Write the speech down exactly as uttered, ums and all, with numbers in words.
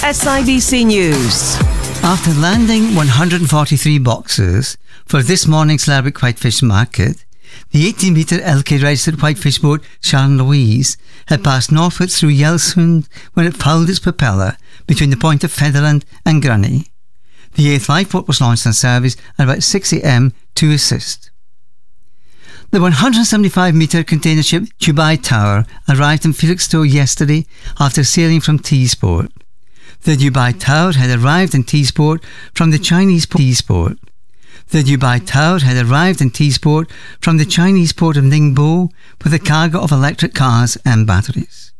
S I B C News. After landing one hundred forty-three boxes for this morning's Lerwick Whitefish Market, the eighteen metre L K registered whitefish boat Sharon Louise had passed northwards through Yellswind when it fouled its propeller between the point of Fetherland and Grunny. The eighth lifeboat was launched on service at about six a m to assist. The one hundred seventy-five metre container ship Dubai Tower arrived in Felixstowe yesterday after sailing from Teesport. The Dubai Tower had arrived in Teesport from the Chinese port. Teesport. The Dubai Tower had arrived in Teesport from the Chinese port of Ningbo with a cargo of electric cars and batteries.